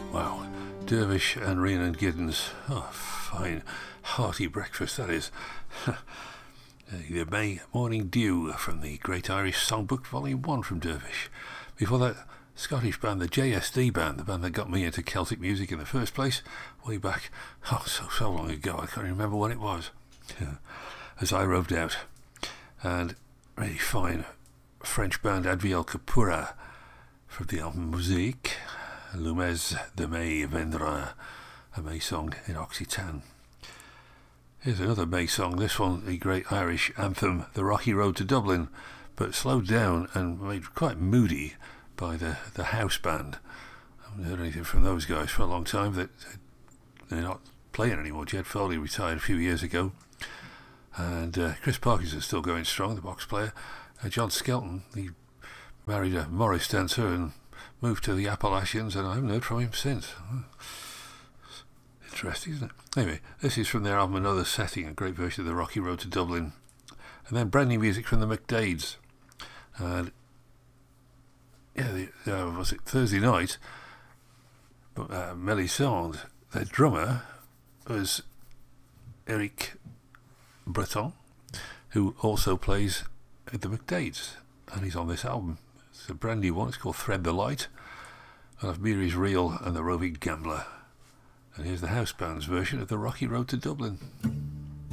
Wow. Dervish and Rhiannon Giddens. Oh, fine, hearty breakfast that is. The May Morning Dew from the Great Irish Songbook, Volume 1 from Dervish. Before that, Scottish band, the JSD Band, the band that got me into Celtic music in the first place, way back, so long ago, I can't remember when it was, as I roved out. And really fine French band Adviel Kapura from the album Musique, Le Mes de Mai Vendra, a May song in Occitan. Here's another May song, this one the great Irish anthem The Rocky Road to Dublin, but slowed down and made quite moody by the house band. I haven't heard anything from those guys for a long time. They're not playing anymore. Jed Foley retired a few years ago, and Chris Parkinson's still going strong, the box player. John Skelton, he married a Morris dancer and moved to the Appalachians, and I haven't heard from him since. Interesting, isn't it? Anyway, this is from their album Another Setting, a great version of The Rocky Road to Dublin. And then brand new music from the McDades. And was it Thursday night? But Melisande, their drummer, was Eric Breton, who also plays at the McDades, and he's on this album. It's a brand new one. It's called Thread the Light. I'll have Miri's Reel and the Roving Gambler. And here's the house band's version of The Rocky Road to Dublin.